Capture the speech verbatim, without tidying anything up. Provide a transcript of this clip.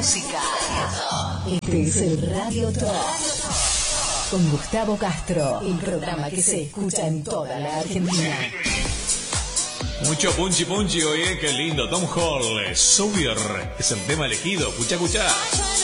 música. Este es el Radio Top. Con Gustavo Castro, el programa que se escucha en toda la Argentina. Mucho punchi punchi, oye, qué lindo. Tom Hall, Sawyer, es el tema elegido. Escucha, escucha.